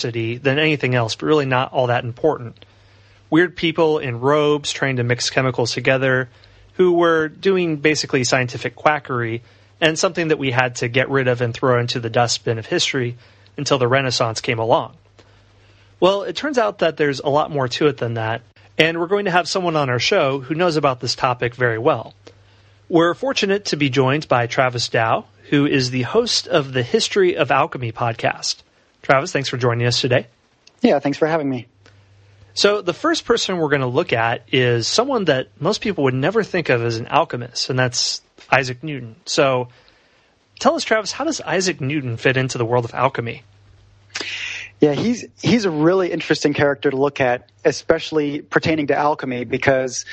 than anything else, but really not all that important. Weird people in robes trying to mix chemicals together who were doing basically scientific quackery, and something that we had to get rid of and throw into the dustbin of history until the Renaissance came along. Well, it turns out that there's a lot more to it than that, and we're going to have someone on our show who knows about this topic very well. We're fortunate to be joined by Travis Dow, who is the host of the History of Alchemy podcast. Travis, thanks for joining us today. Yeah, thanks for having me. So the first person we're going to look at is someone that most people would never think of as an alchemist, and that's Isaac Newton. So tell us, Travis, how does Isaac Newton fit into the world of alchemy? Yeah, he's a really interesting character to look at, especially pertaining to alchemy, because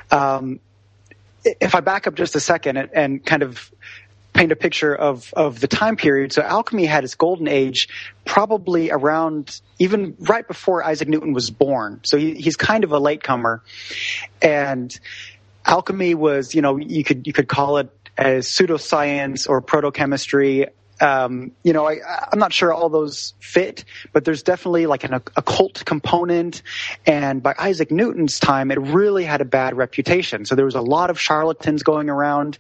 if I back up just a second and kind of paint a picture of the time period. So alchemy had its golden age probably around even right before Isaac Newton was born. So he's kind of a latecomer. And alchemy was, you could call it as pseudoscience or protochemistry. I'm not sure all those fit, but there's definitely like an occult component. And by Isaac Newton's time, it really had a bad reputation. So there was a lot of charlatans going around,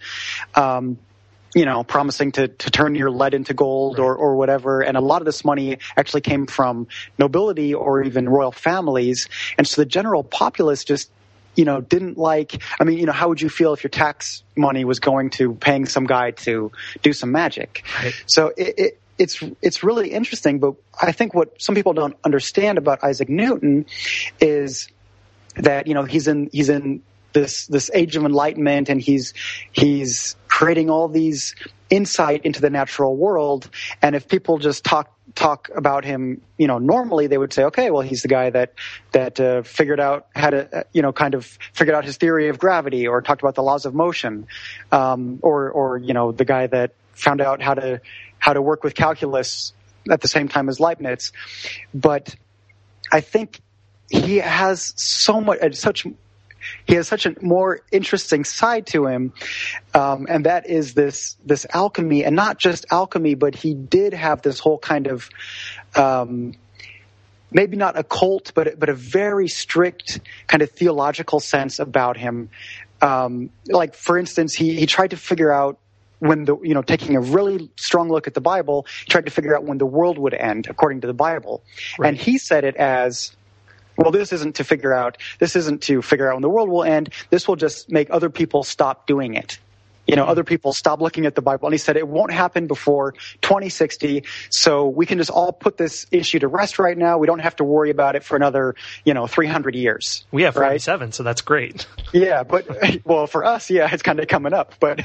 promising to turn your lead into gold or whatever. And a lot of this money actually came from nobility or even royal families. And so the general populace just, didn't like, how would you feel if your tax money was going to paying some guy to do some magic? Right. So it's really interesting. But I think what some people don't understand about Isaac Newton is that, he's in this age of enlightenment, and he's creating all these insight into the natural world. And if people just talk about him, normally they would say, okay, well, he's the guy that figured out how to, figured out his theory of gravity, or talked about the laws of motion, or the guy that found out how to work with calculus at the same time as Leibniz. But I think he has such a more interesting side to him, and that is this alchemy, and not just alchemy, but he did have this whole kind of maybe not a cult, but a very strict kind of theological sense about him. Like, for instance, he tried to figure out when taking a really strong look at the Bible, he tried to figure out when the world would end according to the Bible, right. And he said it as, well, this isn't to figure out when the world will end. This will just make other people stop doing it. Other people stop looking at the Bible. And he said it won't happen before 2060. So we can just all put this issue to rest right now. We don't have to worry about it for another, 300 years. We have 47, right? So that's great. Yeah, but well, for us, yeah, it's kind of coming up. But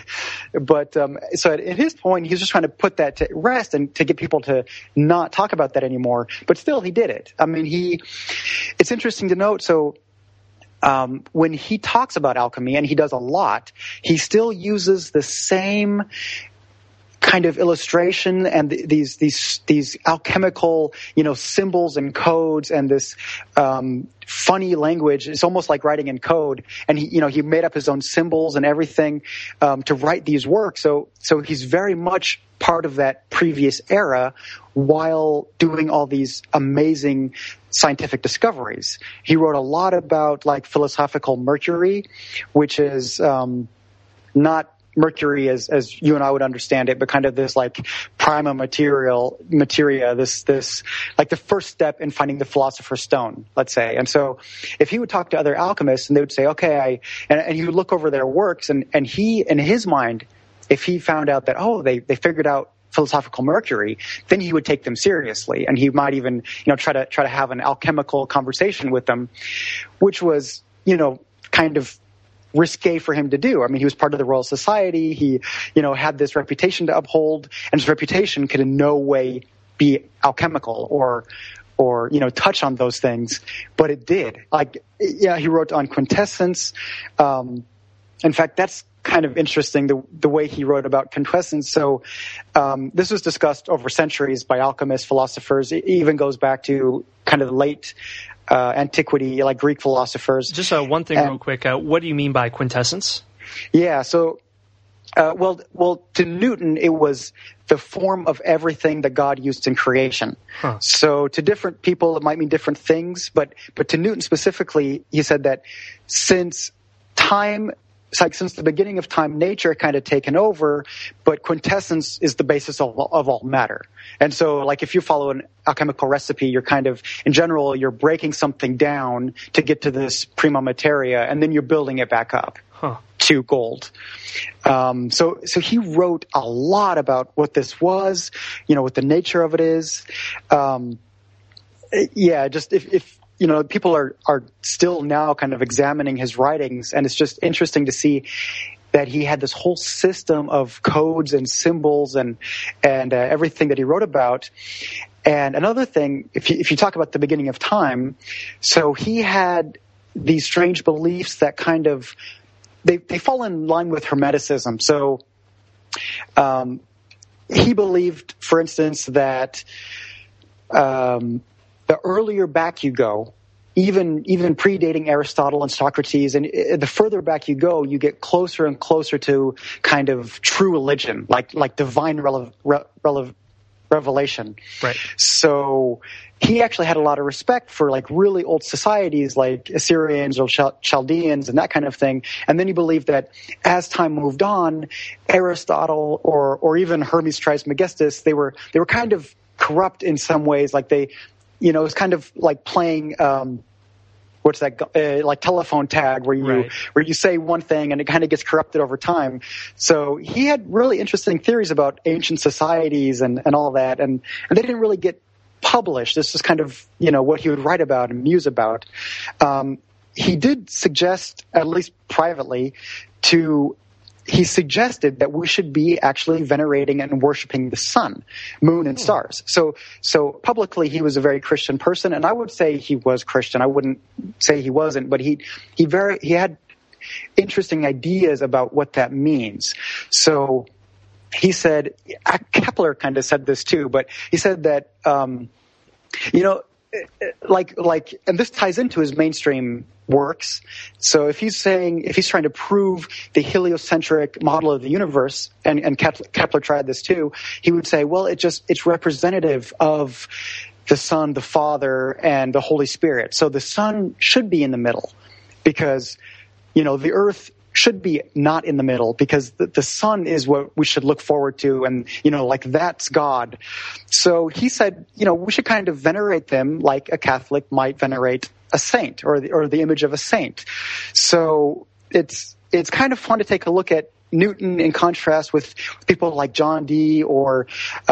so at his point, he's just trying to put that to rest and to get people to not talk about that anymore. But still, he did it. It's interesting to note. So when he talks about alchemy, and he does a lot, he still uses the same kind of illustration and these alchemical, symbols and codes, and this funny language. It's almost like writing in code. And he made up his own symbols and everything to write these works. So he's very much part of that previous era while doing all these amazing scientific discoveries. He wrote a lot about like philosophical Mercury, which is not Mercury as you and I would understand it, but kind of this like prima materia, this like the first step in finding the philosopher's stone, let's say. And so if he would talk to other alchemists, and they would say, okay, and he would look over their works, and he, in his mind, if he found out that, they figured out philosophical Mercury, then he would take them seriously, and he might even, try to have an alchemical conversation with them, which was, kind of risque for him to do. He was part of the Royal Society. He, had this reputation to uphold, and his reputation could in no way be alchemical or touch on those things, but it did. He wrote on quintessence. In fact, that's kind of interesting, the way he wrote about quintessence. So this was discussed over centuries by alchemists, philosophers. It even goes back to kind of the late antiquity, like Greek philosophers. Just one thing real quick. What do you mean by quintessence? Yeah, so Well, to Newton, it was the form of everything that God used in creation. Huh. So to different people, it might mean different things, but to Newton specifically, he said that since time, it's like since the beginning of time, nature kind of taken over, but quintessence is the basis of all matter. And so, like, if you follow an alchemical recipe, you're kind of, in general, you're breaking something down to get to this prima materia, and then you're building it back up. Huh. To gold. So he wrote a lot about what this was, what the nature of it is. Just if people are still now kind of examining his writings, and it's just interesting to see that he had this whole system of codes and symbols and everything that he wrote about. And another thing, if you talk about the beginning of time, so he had these strange beliefs that kind of they fall in line with Hermeticism. So he believed, for instance, that the earlier back you go, even predating Aristotle and Socrates, and the further back you go, you get closer and closer to kind of true religion, like divine revelation. Right. So he actually had a lot of respect for like really old societies like Assyrians or Chaldeans and that kind of thing. And then he believed that as time moved on, Aristotle or even Hermes Trismegistus, they were kind of corrupt in some ways. Like it was kind of like playing, like telephone tag where you say one thing and it kind of gets corrupted over time. So he had really interesting theories about ancient societies and all that. And they didn't really get published. This is kind of, what he would write about and muse about. He did suggest, at least privately, he suggested that we should be actually venerating and worshiping the sun, moon, and stars. So publicly, he was a very Christian person, and I would say he was Christian. I wouldn't say he wasn't, but he had interesting ideas about what that means. So he said, Kepler kind of said this too, but he said that, and this ties into his mainstream works. So if he's trying to prove the heliocentric model of the universe, and Kepler tried this too, he would say, well, it's representative of the Son, the Father, and the Holy Spirit. So the Son should be in the middle because, the Earth should be not in the middle because the sun is what we should look forward to, and that's God. So he said, we should kind of venerate them like a Catholic might venerate a saint or the image of a saint. So it's kind of fun to take a look at Newton in contrast with people like John Dee or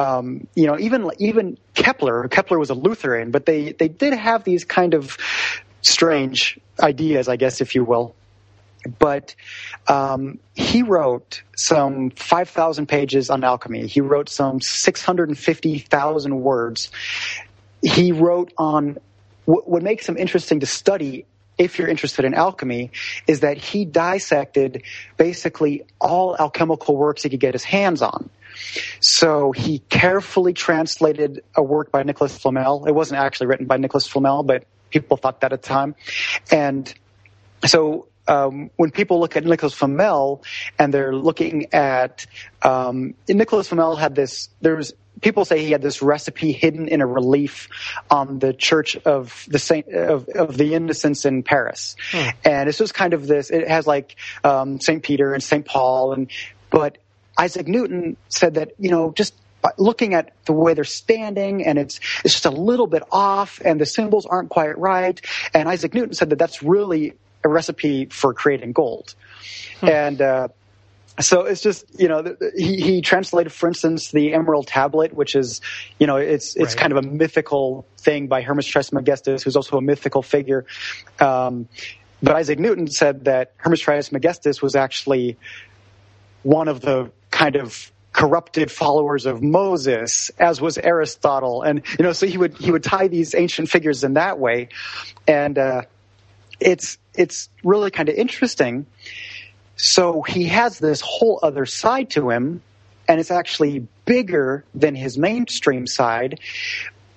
even Kepler. Kepler was a Lutheran, but they did have these kind of strange ideas, I guess, if you will. But he wrote some 5,000 pages on alchemy. He wrote some 650,000 words. He wrote on what makes him interesting to study, if you're interested in alchemy, is that he dissected basically all alchemical works he could get his hands on. So he carefully translated a work by Nicholas Flamel. It wasn't actually written by Nicholas Flamel, but people thought that at the time. And so when people look at Nicholas Flamel and they're looking at Nicholas Flamel had this. People say he had this recipe hidden in a relief on the Church of the Saint of the Innocents in Paris, and it's just kind of this. It has like Saint Peter and Saint Paul, but Isaac Newton said that just by looking at the way they're standing, and it's just a little bit off, and the symbols aren't quite right. And Isaac Newton said that that's really a recipe for creating gold. And so it's just, he translated, for instance, the Emerald Tablet, which is, it's right. Kind of a mythical thing by Hermes Trismegistus, who's also a mythical figure. But Isaac Newton said that Hermes Trismegistus was actually one of the kind of corrupted followers of Moses, as was Aristotle. And, so he would tie these ancient figures in that way. And it's really kind of interesting. So he has this whole other side to him, and it's actually bigger than his mainstream side.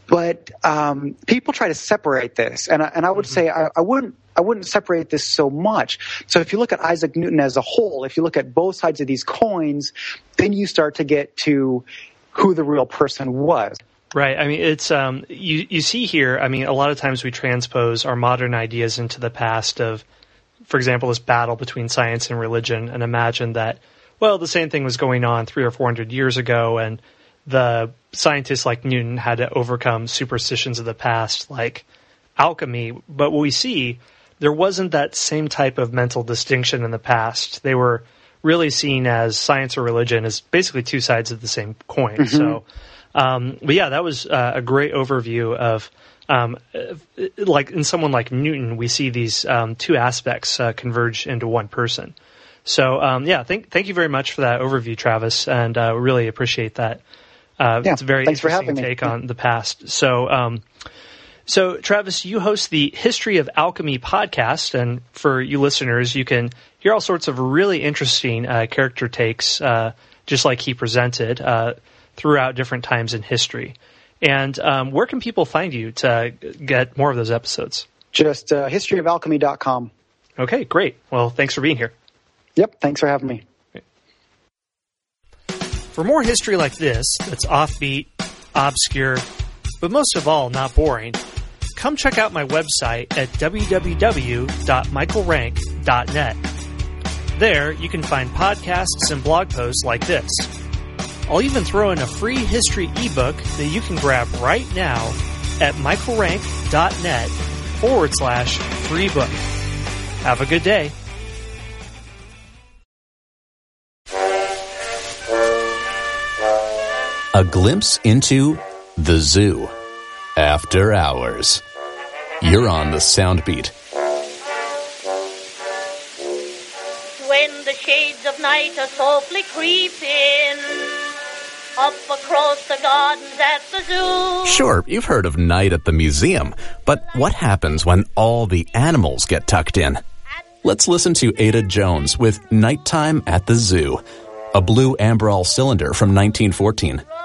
But people try to separate this, and I would say I wouldn't separate this so much. So if you look at Isaac Newton as a whole, if you look at both sides of these coins, then you start to get to who the real person was. Right. I mean, it's you see here. I mean, a lot of times we transpose our modern ideas into the past of, for example, this battle between science and religion, and imagine that, well, the same thing was going on 300 or 400 years ago, and the scientists like Newton had to overcome superstitions of the past, like alchemy. But what we see, there wasn't that same type of mental distinction in the past. They were really seen as science or religion as basically two sides of the same coin. Mm-hmm. So, but yeah, that was a great overview of, like in someone like Newton, we see these two aspects converge into one person. So, yeah, thank you very much for that overview, Travis, and really appreciate that. It's a very interesting take on the past. So, Travis, you host the History of Alchemy podcast, and for you listeners, you can hear all sorts of really interesting character takes, just like he presented, throughout different times in history. And where can people find you to get more of those episodes? Just historyofalchemy.com. Okay, great. Well, thanks for being here. Yep, thanks for having me. For more history like this, that's offbeat, obscure, but most of all, not boring, come check out my website at www.michaelrank.net. There, you can find podcasts and blog posts like this. I'll even throw in a free history ebook that you can grab right now at michaelrank.net/free book. Have a good day. A glimpse into the zoo. After hours. You're on the Soundbeat. When the shades of night are softly creeping up across the gardens at the zoo. Sure, you've heard of Night at the Museum, but what happens when all the animals get tucked in? Let's listen to Ada Jones with Nighttime at the Zoo, a blue Ambrol cylinder from 1914.